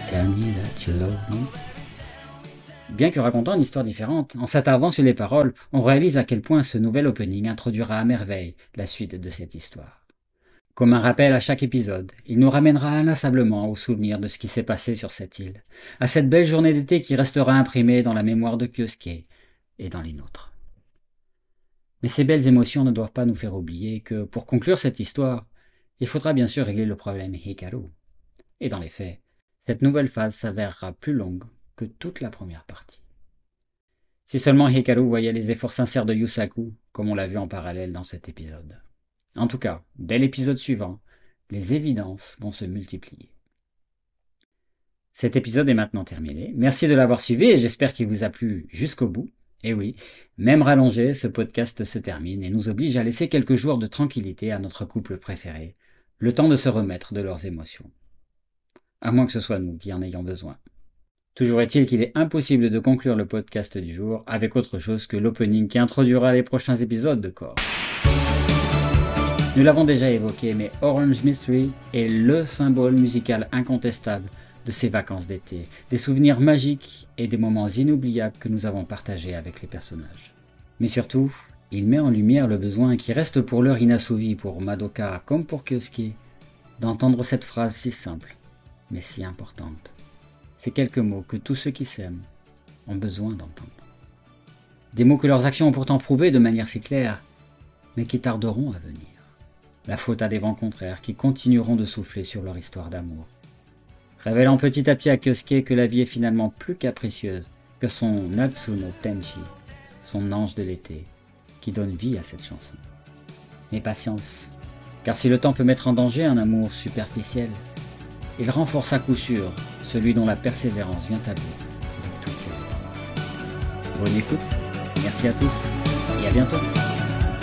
Tell me that you love me. Bien que racontant une histoire différente, en s'attardant sur les paroles, on réalise à quel point ce nouvel opening introduira à merveille la suite de cette histoire. Comme un rappel à chaque épisode, il nous ramènera inlassablement au souvenir de ce qui s'est passé sur cette île, à cette belle journée d'été qui restera imprimée dans la mémoire de Kyosuke et dans les nôtres. Mais ces belles émotions ne doivent pas nous faire oublier que, pour conclure cette histoire, il faudra bien sûr régler le problème Hikaru. Et dans les faits, cette nouvelle phase s'avérera plus longue que toute la première partie. Si seulement Hikaru voyait les efforts sincères de Yusaku, comme on l'a vu en parallèle dans cet épisode. En tout cas, dès l'épisode suivant, les évidences vont se multiplier. Cet épisode est maintenant terminé. Merci de l'avoir suivi et j'espère qu'il vous a plu jusqu'au bout. Et oui, même rallongé, ce podcast se termine et nous oblige à laisser quelques jours de tranquillité à notre couple préféré, le temps de se remettre de leurs émotions. À moins que ce soit nous qui en ayons besoin. Toujours est-il qu'il est impossible de conclure le podcast du jour avec autre chose que l'opening qui introduira les prochains épisodes de Core. Nous l'avons déjà évoqué, mais Orange Mystery est le symbole musical incontestable de ces vacances d'été, des souvenirs magiques et des moments inoubliables que nous avons partagés avec les personnages. Mais surtout, il met en lumière le besoin qui reste pour l'heure inassouvi pour Madoka comme pour Kyosuke d'entendre cette phrase si simple, mais si importante. Ces quelques mots que tous ceux qui s'aiment ont besoin d'entendre. Des mots que leurs actions ont pourtant prouvés de manière si claire, mais qui tarderont à venir. La faute à des vents contraires qui continueront de souffler sur leur histoire d'amour. Révélant petit à petit à Kyosuke que la vie est finalement plus capricieuse que son Natsu no Tenshi, son ange de l'été, qui donne vie à cette chanson. Mais patience, car si le temps peut mettre en danger un amour superficiel, il renforce à coup sûr celui dont la persévérance vient à bout de toutes les autres. Bonne écoute, merci à tous et à bientôt.